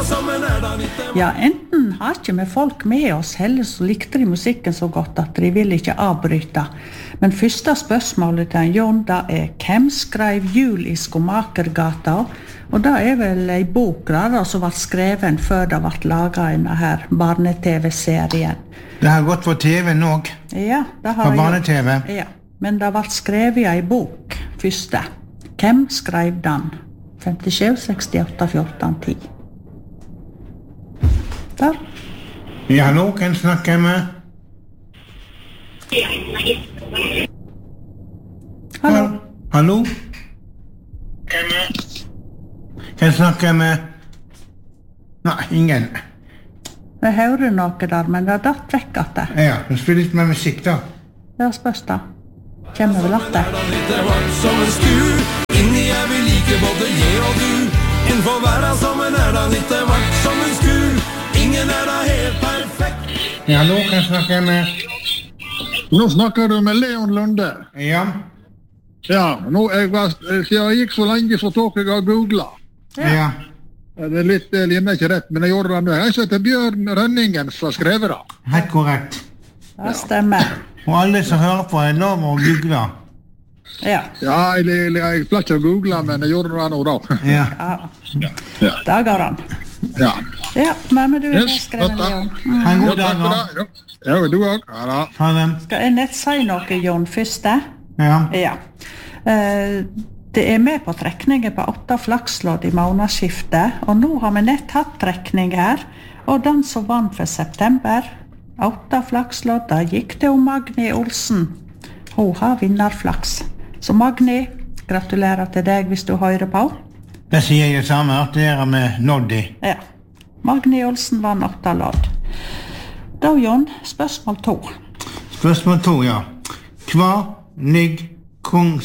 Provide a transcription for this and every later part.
Ja, enten har ikke vi folk med oss, heller så likte de musikken så godt at de vil ikke avbryte. Men første spørsmålet til Jon, da hvem skrev Jul i Skomakergata? Og det vel en bok da, som var skreven før det ble laget en her barne-tv-serien. Det har gått på TV nå. Ja, det har på barne-TV. Ja, men det ble skrevet i en bok første. Hvem skrev den? 57, 68, 14, 10. Der. Ja, hallo, kan jeg snakke med? Hallo. Hallo? Kan jeg snakke med? Nei, ingen. Jeg hører noe der, men det datt vekk at det. Ja, du spiller litt med musikk da. Ja, spørs da. Kjenner vel at det. Inni vi like både jeg og du. Innenfor verden som en da litt vart som en skur. Ingen da helt perfekt. Ja, hallo, kan jeg snakke med? Nå snakker du med Leon Lunde. Ja. Ja, siden jeg gikk så lenge så tok jeg og googlet. Ja. Det litt linje ikke rett, men jeg gjorde det nå. Jeg heter Bjørn Rønningen som har skrevet det. Helt korrekt. Det stemmer. Og alle som hører på lov å google. Ja. Ja, jeg pleier ikke å google, men jeg gjorde det nå da. Ja. Ja. Det går an. Ja. Ja, men du skrevet Jon. Ha en god dag nå. Ja, du også. Ja da. Ha det. Skal jeg nett si noe, Jon, første? Ja. Ja. Det med på trekningen på 8 flakslodd i månedsskiftet, og nå har vi nett hatt trekning her, og den som vant for september, 8 flakslodd, da gikk det om Magni Olsen. Hun har vinnerflaks. Så Magni, gratulerer til deg hvis du hører på. Det sier jeg samme, at det med Noddy. Ja. Magni Olsen vann 8 lodd. Da, Jon, spørsmål 2. Spørsmål 2, ja. Hva ligger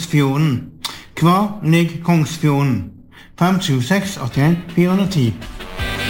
Kongsfjorden? Hva ligger Kongsfjorden? 5, 7, 6, 81, 410.